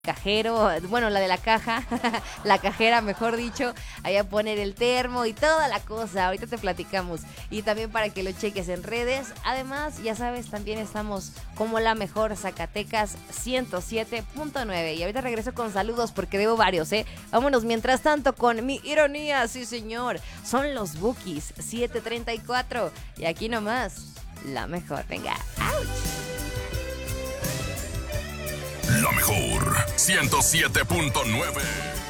cajero, bueno, la de la caja, la cajera, mejor dicho, ahí a poner el termo y toda la cosa. Ahorita te platicamos. Y también para que lo cheques en redes. Además, ya sabes, también estamos como la mejor Zacatecas 107.9. Y ahorita regreso con saludos porque debo varios, ¿eh? Vámonos mientras tanto con mi ironía, sí señor. Son los Bukis 734. Y aquí nomás, la mejor. Venga, ¡ouch! La mejor 107.9.